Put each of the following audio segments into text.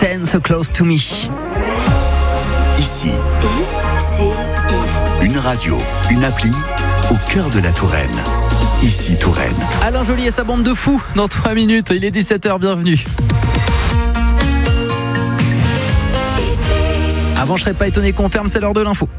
Stand So Close To Me. Ici, une radio, une appli au cœur de la Touraine. Ici Touraine. Alain Joly et sa bande de fous dans 3 minutes. Il est 17h, bienvenue. Avant, je serais pas étonné qu'on ferme, c'est l'heure de l'info.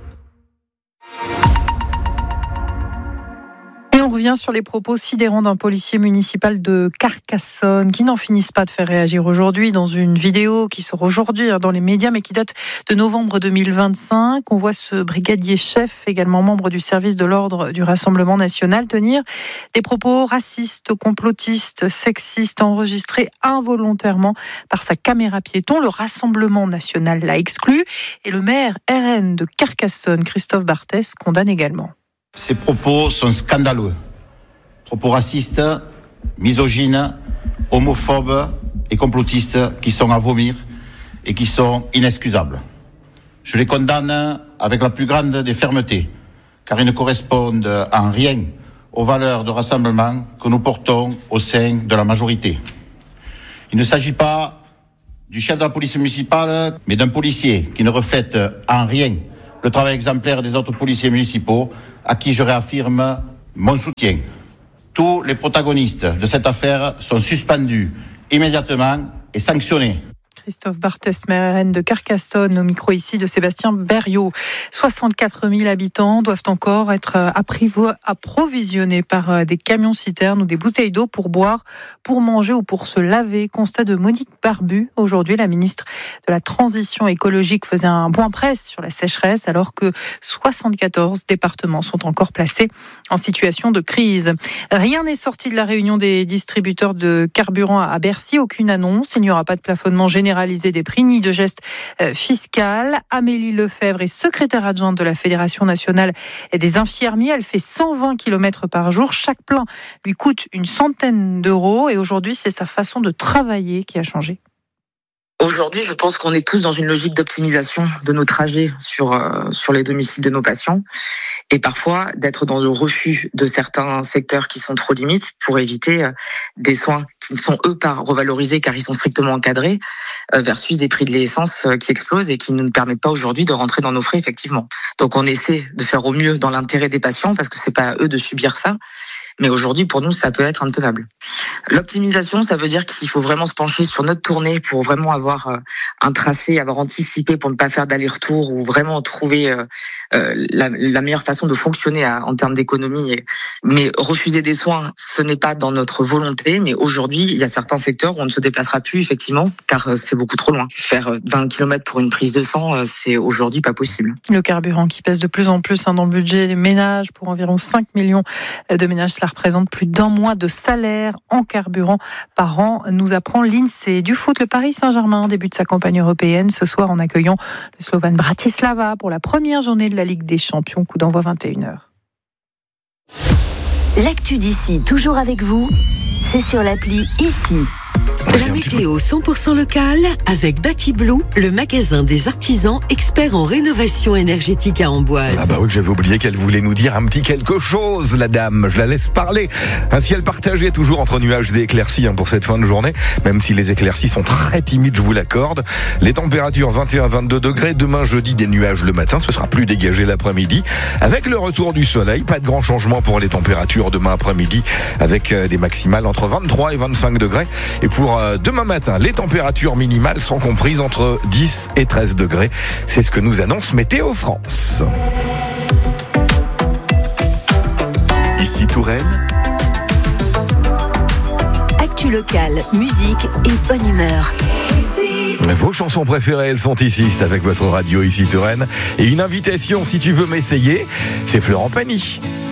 On revient sur les propos sidérants d'un policier municipal de Carcassonne qui n'en finissent pas de faire réagir aujourd'hui dans une vidéo qui sort aujourd'hui dans les médias mais qui date de novembre 2025. On voit ce brigadier chef, également membre du service de l'ordre du Rassemblement national, tenir des propos racistes, complotistes, sexistes enregistrés involontairement par sa caméra piéton. Le Rassemblement national l'a exclu et le maire RN de Carcassonne, Christophe Barthès, condamne également. Ces propos sont scandaleux. Propos racistes, misogynes, homophobes et complotistes qui sont à vomir et qui sont inexcusables. Je les condamne avec la plus grande des fermetés, car ils ne correspondent en rien aux valeurs de rassemblement que nous portons au sein de la majorité. Il ne s'agit pas du chef de la police municipale, mais d'un policier qui ne reflète en rien le travail exemplaire des autres policiers municipaux, à qui je réaffirme mon soutien. Tous les protagonistes de cette affaire sont suspendus immédiatement et sanctionnés. Christophe Barthès, maire RN de Carcassonne, au micro ici de Sébastien Berriot. 64 000 habitants doivent encore être approvisionnés par des camions-citernes ou des bouteilles d'eau pour boire, pour manger ou pour se laver. Constat de Monique Barbu. Aujourd'hui, la ministre de la Transition écologique faisait un point presse sur la sécheresse alors que 74 départements sont encore placés en situation de crise. Rien n'est sorti de la réunion des distributeurs de carburant à Bercy. Aucune annonce. Il n'y aura pas de plafonnement généralisé des prix, ni de geste fiscal. Amélie Lefebvre est secrétaire adjointe de la Fédération nationale des infirmiers. Elle fait 120 km par jour. Chaque plein lui coûte une centaine d'euros. Et aujourd'hui, c'est sa façon de travailler qui a changé. Aujourd'hui, je pense qu'on est tous dans une logique d'optimisation de nos trajets sur les domiciles de nos patients et parfois d'être dans le refus de certains secteurs qui sont trop limites pour éviter des soins qui ne sont eux pas revalorisés car ils sont strictement encadrés versus des prix de l'essence qui explosent et qui ne nous permettent pas aujourd'hui de rentrer dans nos frais effectivement. Donc on essaie de faire au mieux dans l'intérêt des patients parce que c'est pas à eux de subir ça. Mais aujourd'hui, pour nous, ça peut être intenable. L'optimisation, ça veut dire qu'il faut vraiment se pencher sur notre tournée pour vraiment avoir un tracé, avoir anticipé pour ne pas faire d'aller-retour ou vraiment trouver la meilleure façon de fonctionner en termes d'économie. Mais refuser des soins, ce n'est pas dans notre volonté. Mais aujourd'hui, il y a certains secteurs où on ne se déplacera plus, effectivement, car c'est beaucoup trop loin. Faire 20 km pour une prise de sang, c'est aujourd'hui pas possible. Le carburant qui pèse de plus en plus dans le budget des ménages pour environ 5 millions de ménages. Ça représente plus d'1 mois de salaire en carburant par an, nous apprend l'INSEE. Du foot, le Paris Saint-Germain débute sa campagne européenne ce soir en accueillant le Slovan Bratislava pour la première journée de la Ligue des Champions. Coup d'envoi 21h. L'actu d'ici, toujours avec vous, c'est sur l'appli Ici. La météo 100% locale avec Batiblue, le magasin des artisans experts en rénovation énergétique à Amboise. Ah bah oui, j'avais oublié qu'elle voulait nous dire un petit quelque chose, la dame. Je la laisse parler. Un ciel partagé toujours entre nuages et éclaircies pour cette fin de journée, même si les éclaircies sont très timides, je vous l'accorde. Les températures 21-22 degrés. Demain jeudi, des nuages le matin, ce sera plus dégagé l'après-midi. Avec le retour du soleil, pas de grand changement pour les températures demain après-midi, avec des maximales entre 23 et 25 degrés. Et pour demain matin, les températures minimales sont comprises entre 10 et 13 degrés. C'est ce que nous annonce Météo France. Ici Touraine. Actu locale, musique et bonne humeur. Vos chansons préférées, elles sont ici, c'est avec votre radio Ici Touraine. Et une invitation, si tu veux m'essayer, c'est Florent Pagny.